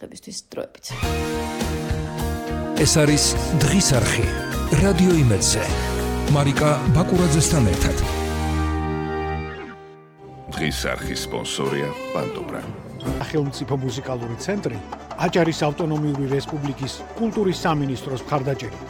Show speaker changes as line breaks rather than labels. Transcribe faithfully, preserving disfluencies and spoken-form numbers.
ყურადღებისთვის დროებით.
ეს არის დღის არხი რადიო იმედზე. მარიკა ბაკურაძესთან ერთად.
დღის არხის სპონსორია პანტობრა.
სახელმწიფო მუსიკალური ცენტრი აჭარის ავტონომიური რესპუბლიკის კულტურის სამინისტროს მხარდაჭერით.